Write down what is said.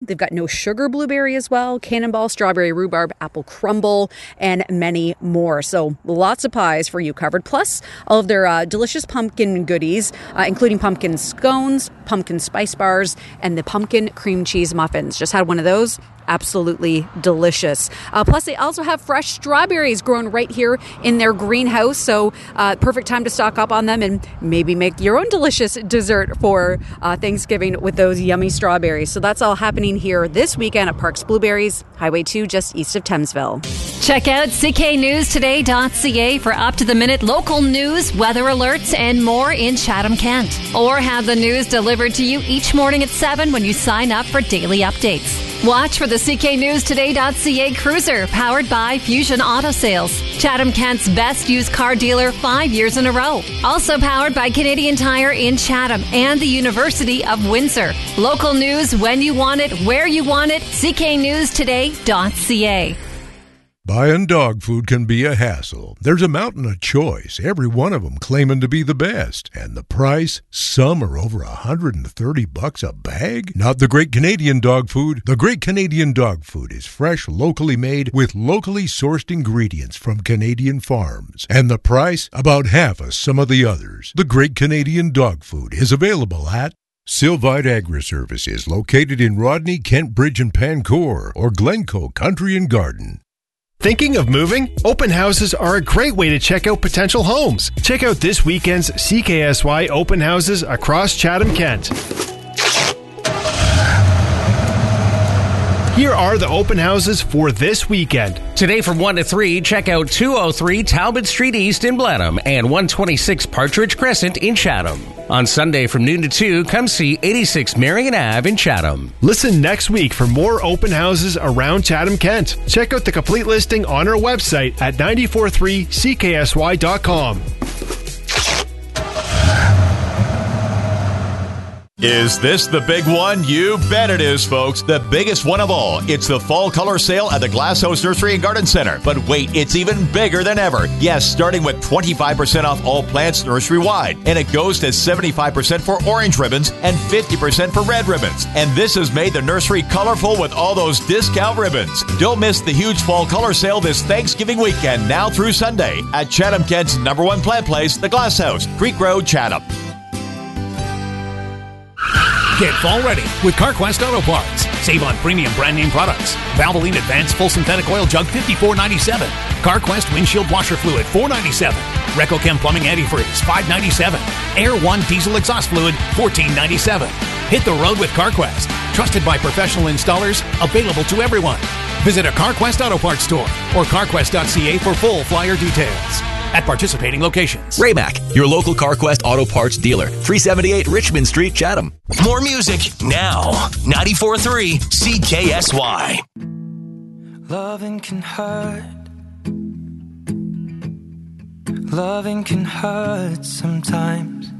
They've got no sugar blueberry as well, cannonball, strawberry, rhubarb, apple crumble, and many more. So lots of pies for you covered. Plus all of their delicious pumpkin goodies, including pumpkin scones, pumpkin spice bars, and the pumpkin cream cheese muffins. Just had one of those. Absolutely delicious. Plus, they also have fresh strawberries grown right here in their greenhouse. So perfect time to stock up on them and maybe make your own delicious dessert for Thanksgiving with those yummy strawberries. So that's all happening here this weekend at Parks Blueberries, Highway 2, just east of Thamesville. Check out cknewstoday.ca for up-to-the-minute local news, weather alerts, and more in Chatham-Kent. Or have the news delivered to you each morning at 7 when you sign up for daily updates. Watch for the cknewstoday.ca cruiser, powered by Fusion Auto Sales, Chatham-Kent's best used car dealer 5 years in a row. Also powered by Canadian Tire in Chatham and the University of Windsor. Local news when you want it, where you want it, cknewstoday.ca. Buying dog food can be a hassle. There's a mountain of choice, every one of them claiming to be the best. And the price? Some are over $130 a bag? Not the Great Canadian Dog Food. The Great Canadian Dog Food is fresh, locally made, with locally sourced ingredients from Canadian farms. And the price? About half of some of the others. The Great Canadian Dog Food is available at Sylvite Agri-Services, located in Rodney, Kentbridge, and Pancourt, or Glencoe Country and Garden. Thinking of moving? Open houses are a great way to check out potential homes. Check out this weekend's CKSY open houses across Chatham-Kent. Here are the open houses for this weekend. Today from 1 to 3, check out 203 Talbot Street East in Blenheim and 126 Partridge Crescent in Chatham. On Sunday from noon to 2, come see 86 Marion Ave in Chatham. Listen next week for more open houses around Chatham-Kent. Check out the complete listing on our website at 943cksy.com. Is this the big one? You bet it is, folks. The biggest one of all. It's the fall color sale at the Glasshouse Nursery and Garden Center. But wait, it's even bigger than ever. Yes, starting with 25% off all plants nursery-wide. And it goes to 75% for orange ribbons and 50% for red ribbons. And this has made the nursery colorful with all those discount ribbons. Don't miss the huge fall color sale this Thanksgiving weekend, now through Sunday, at Chatham-Kent's #1 plant place, the Glasshouse, Creek Road, Chatham. Get fall ready with CarQuest Auto Parts. Save on premium brand name products. Valvoline Advanced Full Synthetic Oil Jug $54.97. CarQuest Windshield Washer Fluid $4.97. RecoChem Plumbing Antifreeze $5.97. Air One Diesel Exhaust Fluid $14.97. Hit the road with CarQuest. Trusted by professional installers. Available to everyone. Visit a CarQuest Auto Parts store or carquest.ca for full flyer details. At participating locations. Raymac, your local CarQuest Auto Parts dealer. 378 Richmond Street, Chatham. More music now. 94.3 CKSY. Loving can hurt. Loving can hurt sometimes.